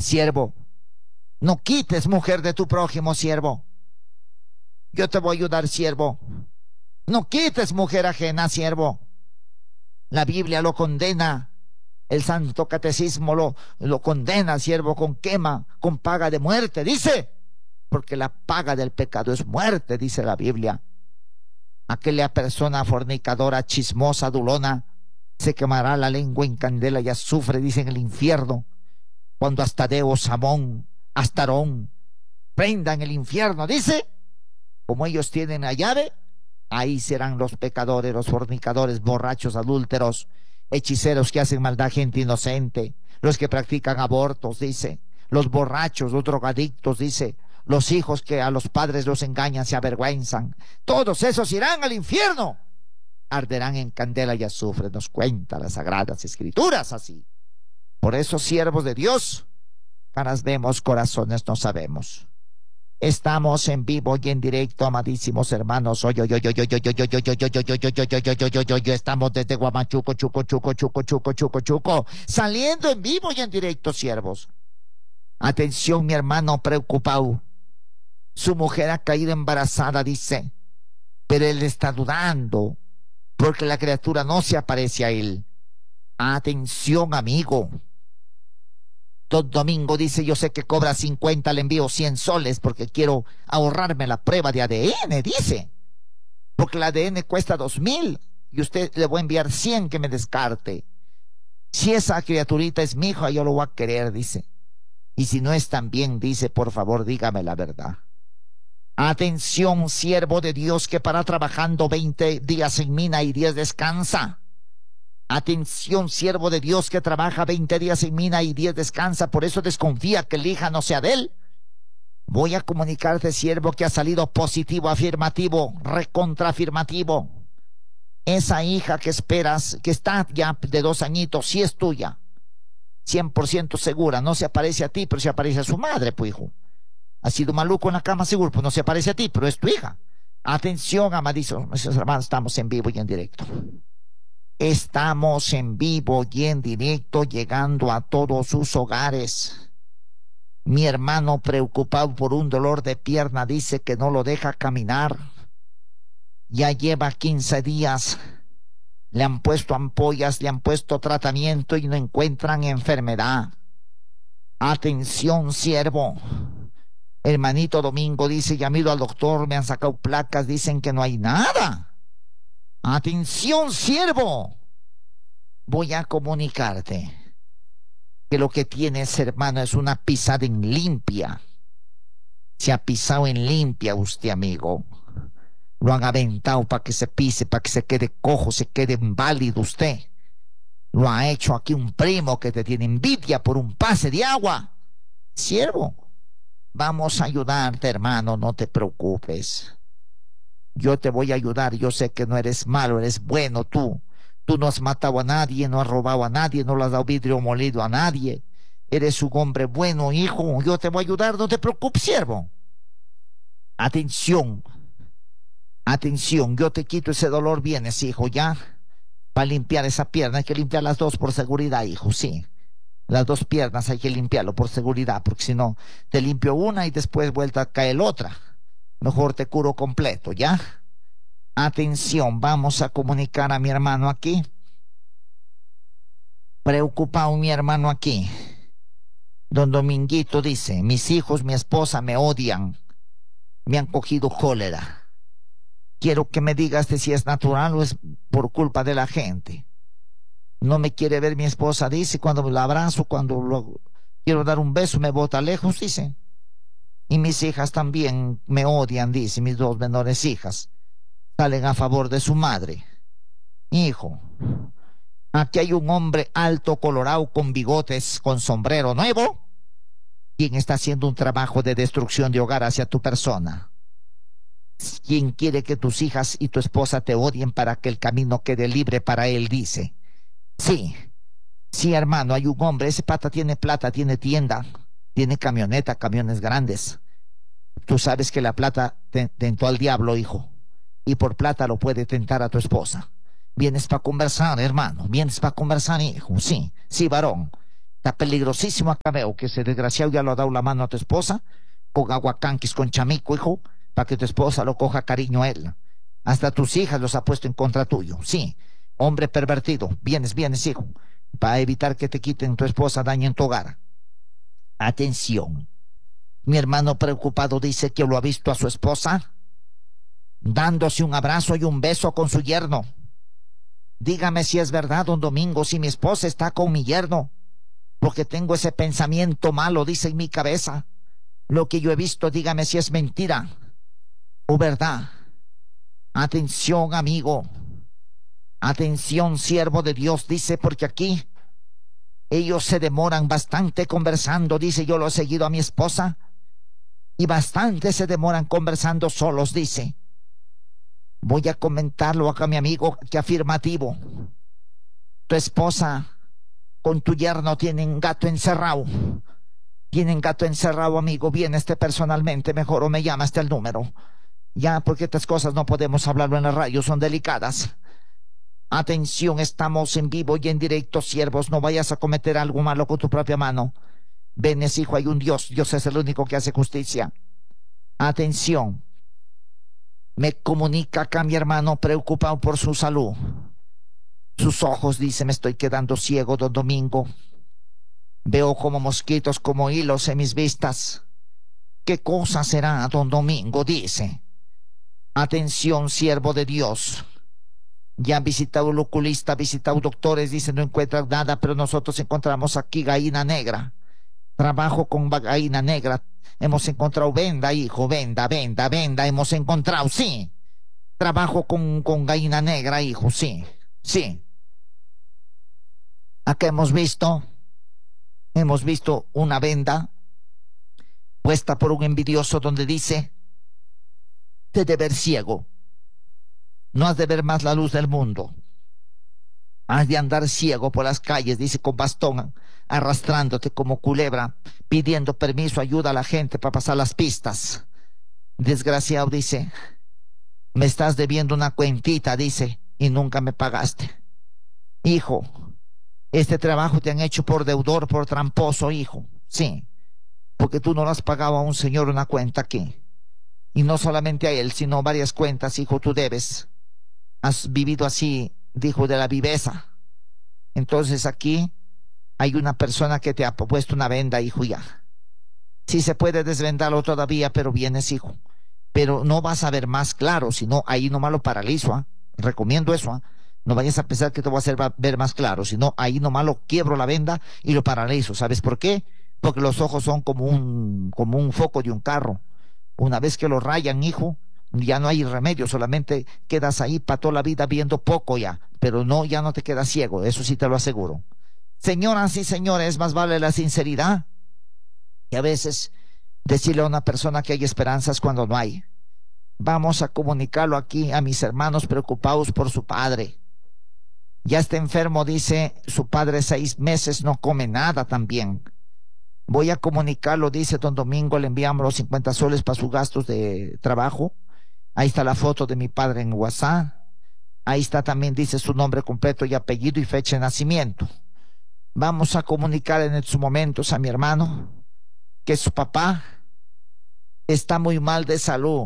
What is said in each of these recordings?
Siervo, no quites mujer de tu prójimo, siervo. Yo te voy a ayudar, siervo. No quites mujer ajena, siervo. La Biblia lo condena. El Santo Catecismo lo condena, siervo, con quema, con paga de muerte, dice. Porque la paga del pecado es muerte, dice la Biblia. Aquella persona fornicadora, chismosa, adulona, se quemará la lengua en candela y azufre, dice, en el infierno. Cuando Astadeo, Samón, Astarón prendan el infierno, dice, como ellos tienen la llave, ahí serán los pecadores, los fornicadores, borrachos, adúlteros, hechiceros que hacen maldad a gente inocente, los que practican abortos, dice, los borrachos, los drogadictos, dice, los hijos que a los padres los engañan, se avergüenzan, todos esos irán al infierno, arderán en candela y azufre, nos cuenta las Sagradas Escrituras así. Por eso, siervos de Dios, caras vemos, corazones no sabemos. Estamos en vivo y en directo, amadísimos hermanos. Estamos desde Huamachuco, Chuco, saliendo en vivo y en directo, siervos. Atención, mi hermano preocupado. Su mujer ha caído embarazada, dice, pero él está dudando porque la criatura no se aparece a él. Atención, amigo. Don Domingo dice, yo sé que cobra 50, le envío 100 soles porque quiero ahorrarme la prueba de ADN, dice. Porque el ADN cuesta 2,000 y usted le voy a enviar 100 que me descarte. Si esa criaturita es mi hija, yo lo voy a querer, dice. Y si no es tan bien, dice, por favor, dígame la verdad. Atención, siervo de Dios que para trabajando 20 días en mina y 10 descansa. Atención, siervo de Dios que trabaja 20 días en mina y 10 descansa, por eso desconfía que el hija no sea de él. Voy a comunicarte, siervo, que ha salido positivo, afirmativo, recontraafirmativo. Esa hija que esperas, que está ya de 2 añitos, sí es tuya. 100% segura, no se aparece a ti, pero se aparece a su madre, pues, hijo. Ha sido maluco en la cama, seguro, pues no se aparece a ti, pero es tu hija. Atención, amadísimos hermanos, estamos en vivo y en directo. Estamos en vivo y en directo, llegando a todos sus hogares. Mi hermano preocupado por un dolor de pierna dice que no lo deja caminar. Ya lleva 15 días. Le han puesto ampollas, le han puesto tratamiento y no encuentran enfermedad. Atención, siervo. Hermanito Domingo dice, ya me he ido al doctor, me han sacado placas, dicen que no hay nada. Atención, siervo. Voy a comunicarte que lo que tienes, hermano, es una pisada en limpia. Se ha pisado en limpia usted, amigo. Lo han aventado para que se pise, para que se quede cojo, se quede inválido usted. Lo ha hecho aquí un primo que te tiene envidia por un pase de agua. Siervo, vamos a ayudarte, hermano, no te preocupes. Yo te voy a ayudar, yo sé que no eres malo, eres bueno tú. Tú no has matado a nadie, no has robado a nadie, no le has dado vidrio molido a nadie. Eres un hombre bueno, hijo, yo te voy a ayudar, no te preocupes, siervo. Atención, atención, yo te quito ese dolor, vienes, hijo, ya. Para limpiar esa pierna, hay que limpiar las dos por seguridad, hijo, sí. Las dos piernas hay que limpiarlo por seguridad, porque si no, te limpio una y después vuelta a caer otra. Mejor te curo completo, ¿ya? Atención, vamos a comunicar a mi hermano aquí. Preocupado mi hermano aquí. Don Dominguito dice, mis hijos, mi esposa me odian. Me han cogido cólera. Quiero que me digas de si es natural o es por culpa de la gente. No me quiere ver mi esposa, dice, cuando la abrazo, cuando quiero dar un beso, me bota lejos, dice. Y mis hijas también me odian, dice, mis 2 menores hijas. Salen a favor de su madre. Hijo, aquí hay un hombre alto, colorado, con bigotes, con sombrero nuevo, quien está haciendo un trabajo de destrucción de hogar hacia tu persona. Quien quiere que tus hijas y tu esposa te odien para que el camino quede libre para él, dice. Sí, sí, hermano, hay un hombre, ese pata tiene plata, tiene tienda, tiene camioneta, camiones grandes. Tú sabes que la plata tentó al diablo, hijo, y por plata lo puede tentar a tu esposa. Vienes para conversar, hermano, vienes para conversar, hijo, sí, sí, varón. Está peligrosísimo acá, veo que ese desgraciado ya lo ha dado la mano a tu esposa, con aguacanquis, con chamico, hijo, para que tu esposa lo coja cariño a él. Hasta tus hijas los ha puesto en contra tuyo. Sí, hombre pervertido, vienes, hijo, para evitar que te quiten tu esposa, dañen tu hogar. Atención. Mi hermano preocupado dice que lo ha visto a su esposa dándose un abrazo y un beso con su yerno. Dígame si es verdad, don Domingo, si mi esposa está con mi yerno, porque tengo ese pensamiento malo, dice en mi cabeza. Lo que yo he visto, dígame si es mentira o verdad. Atención, amigo. Atención, siervo de Dios, dice, porque aquí ellos se demoran bastante conversando, dice, yo lo he seguido a mi esposa, y bastante se demoran conversando solos, dice. Voy a comentarlo acá, mi amigo, que afirmativo. Tu esposa con tu yerno tienen gato encerrado. Tienen gato encerrado, amigo. Viene personalmente, mejor, o me llama el número. Ya, porque estas cosas no podemos hablarlo en la radio, son delicadas. Atención, estamos en vivo y en directo, siervos. No vayas a cometer algo malo con tu propia mano. Venes, hijo, hay un Dios. Dios es el único que hace justicia. Atención. Me comunica acá mi hermano preocupado por su salud. Sus ojos, dice, me estoy quedando ciego, don Domingo. Veo como mosquitos, como hilos en mis vistas. ¿Qué cosa será, don Domingo? Dice. Atención, siervo de Dios. Ya han visitado el oculista, visitado doctores, dice, no encuentran nada, pero nosotros encontramos aquí gallina negra. Trabajo con gallina negra. Hemos encontrado venda, hijo, venda, hemos encontrado, sí. Trabajo con gallina negra, hijo, sí, sí. Acá hemos visto una venda puesta por un envidioso donde dice, te has de ver ciego, no has de ver más la luz del mundo. Has de andar ciego por las calles, dice, con bastón, arrastrándote como culebra, pidiendo permiso, ayuda a la gente para pasar las pistas. Desgraciado, dice, me estás debiendo una cuentita, dice, y nunca me pagaste. Hijo, este trabajo te han hecho por deudor, por tramposo, hijo. Sí, porque tú no le has pagado a un señor una cuenta aquí. Y no solamente a él, sino varias cuentas, hijo, tú debes. Has vivido así, dijo, de la viveza. Entonces aquí hay una persona que te ha puesto una venda, hijo, ya. Sí se puede desvendarlo todavía, pero vienes, hijo. Pero no vas a ver más claro, sino ahí nomás lo paralizo, ¿eh? Recomiendo eso, ¿eh? No vayas a pensar que te voy a hacer ver más claro, sino ahí nomás lo quiebro la venda y lo paralizo. ¿Sabes por qué? Porque los ojos son como un foco de un carro. Una vez que lo rayan, hijo, ya no hay remedio, solamente quedas ahí para toda la vida viendo poco ya, pero no, ya no te quedas ciego, eso sí te lo aseguro. Señoras y señores, más vale la sinceridad que a veces decirle a una persona que hay esperanzas cuando no hay. Vamos a comunicarlo aquí a mis hermanos preocupados por su padre. Ya está enfermo, dice, su padre 6 meses no come nada también. Voy a comunicarlo, dice don Domingo, le enviamos los 50 soles para sus gastos de trabajo. Ahí está la foto de mi padre en WhatsApp. Ahí está también, dice, su nombre completo y apellido y fecha de nacimiento. Vamos a comunicar en estos momentos a mi hermano que su papá está muy mal de salud.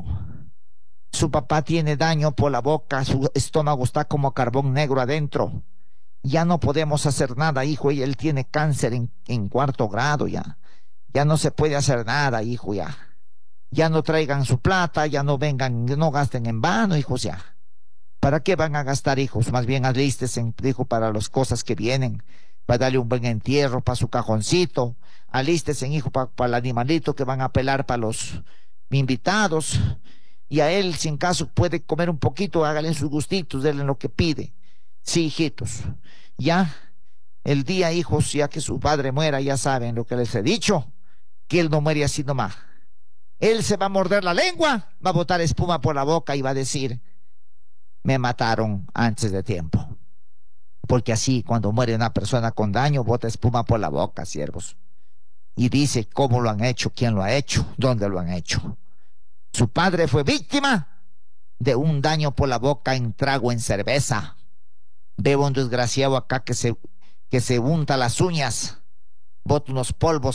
Su papá tiene daño por la boca, su estómago está como carbón negro adentro. Ya no podemos hacer nada, hijo, y él tiene cáncer en 4º grado ya. Ya no se puede hacer nada, hijo, ya. Ya no traigan su plata, ya no vengan, no gasten en vano, hijos, ya. ¿Para qué van a gastar, hijos? Más bien alístense, dijo, para las cosas que vienen, para darle un buen entierro, para su cajoncito. Alístense, hijo, para el animalito que van a pelar para los invitados. Y a él, si en caso puede comer un poquito, háganle sus gustitos, denle lo que pide. Sí, hijitos. Ya, el día, hijos, ya que su padre muera, ya saben lo que les he dicho, que él no muere así nomás. Él se va a morder la lengua, va a botar espuma por la boca y va a decir, me mataron antes de tiempo. Porque así, cuando muere una persona con daño, bota espuma por la boca, siervos. Y dice cómo lo han hecho, quién lo ha hecho, dónde lo han hecho. Su padre fue víctima de un daño por la boca en trago en cerveza. Veo un desgraciado acá que se unta las uñas bota unos polvos